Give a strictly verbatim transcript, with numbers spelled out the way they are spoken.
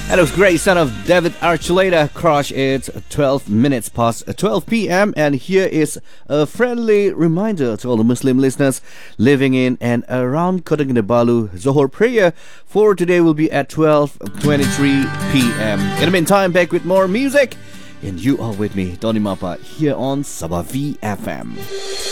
And it was great son of David Archuleta. Crush. It's twelve minutes past twelve p.m. And here is a friendly reminder to all the Muslim listeners living in and around Kota Kinabalu. Zohor prayer for today will be at twelve twenty-three p.m. In the meantime, back with more music. And you are with me, Donny Mapa, here on Sabah V F M.